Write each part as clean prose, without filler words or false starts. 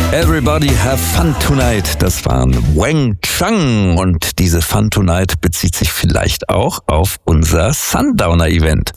Everybody have fun tonight. Das waren Wang Chang und diese Fun Tonight bezieht sich vielleicht auch auf unser Sundowner-Event.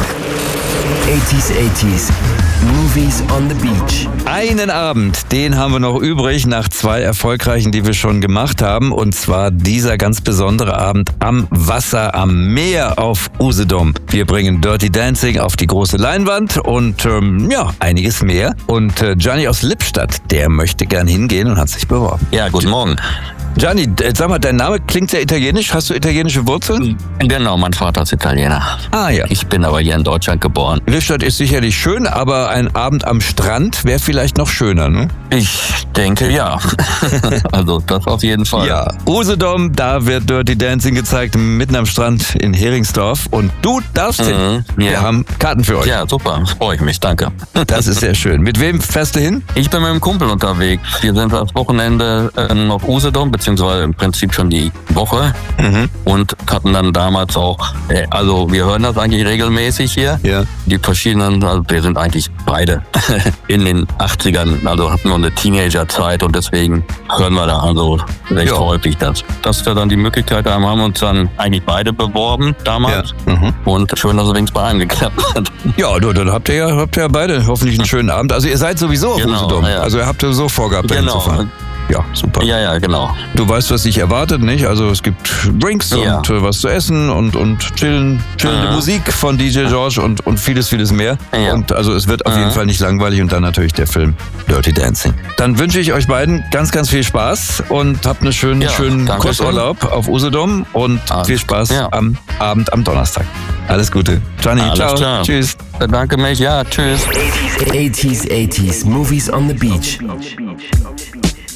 80s, Movies on the Beach. Einen Abend, den haben wir noch übrig nach 2 erfolgreichen, die wir schon gemacht haben. Und zwar dieser ganz besondere Abend am Wasser, am Meer auf Usedom. Wir bringen Dirty Dancing auf die große Leinwand und einiges mehr. Und Gianni aus Lippstadt, der möchte gern hingehen und hat sich beworben. Ja, guten Morgen. Gianni, sag mal, dein Name klingt sehr italienisch. Hast du italienische Wurzeln? Genau, mein Vater ist Italiener. Ah ja. Ich bin aber hier in Deutschland geboren. Lippstadt ist sicherlich schön, aber ein Abend am Strand wäre vielleicht noch schöner, ne? Ich denke, ja. Also das auf jeden Fall. Ja, Usedom, da wird Dirty Dancing gezeigt, mitten am Strand in Heringsdorf. Und du darfst hin. Ja. Wir haben Karten für euch. Ja, super. Freue ich mich. Danke. Das ist sehr schön. Mit wem fährst du hin? Ich bin mit einem Kumpel unterwegs. Wir sind das Wochenende auf Usedom, beziehungsweise im Prinzip schon die Woche. Und hatten dann damals auch, also wir hören das eigentlich regelmäßig hier. Ja. Die verschiedenen, also wir sind eigentlich beide in den 80ern, also hatten wir eine Teenagerzeit und deswegen hören wir da also recht häufig das. Dass wir dann die Möglichkeit haben, haben uns dann eigentlich beide beworben damals. Ja. Und schön, dass es wenigstens bei einem geklappt hat. Ja, dann habt ihr ja beide hoffentlich einen schönen Abend. Also ihr seid sowieso auf Usedom. Ja. Also ihr habt ja so vorgehabt, dahin zu fahren. Ja, super. Ja, genau. Du weißt, was dich erwartet, nicht? Also es gibt Drinks und was zu essen und chillende Musik von DJ George und vieles mehr. Ja. Und also es wird auf jeden Fall nicht langweilig und dann natürlich der Film Dirty Dancing. Dann wünsche ich euch beiden ganz, ganz viel Spaß und habt einen schönen Kurzurlaub auf Usedom und viel Spaß am Abend am Donnerstag. Alles Gute. Gianni, ciao. Klar. Tschüss. Bedanke mich. Ja, tschüss. 80s, Movies on the Beach.